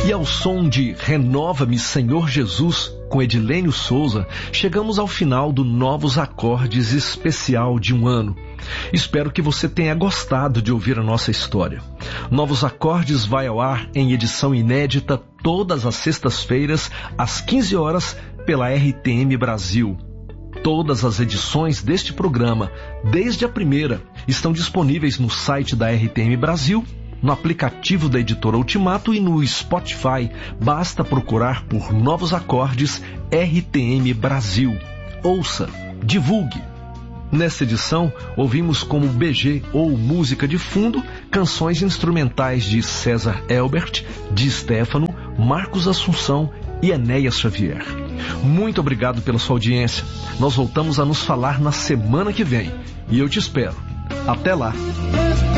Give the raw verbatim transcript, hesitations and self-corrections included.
E ao som de Renova-me, Senhor Jesus, com Edilênio Souza, chegamos ao final do Novos Acordes especial de um ano. Espero que você tenha gostado de ouvir a nossa história. Novos Acordes vai ao ar em edição inédita todas as sextas-feiras, às quinze horas, pela R T M Brasil. Todas as edições deste programa, desde a primeira, estão disponíveis no site da R T M Brasil, no aplicativo da Editora Ultimato e no Spotify. Basta procurar por Novos Acordes R T M Brasil. Ouça, divulgue. Nesta edição, ouvimos como B G ou música de fundo, canções instrumentais de César Elbert, Di Stefano, Marcos Assunção e Enéas Xavier. Muito obrigado pela sua audiência. Nós voltamos a nos falar na semana que vem. E eu te espero. Até lá!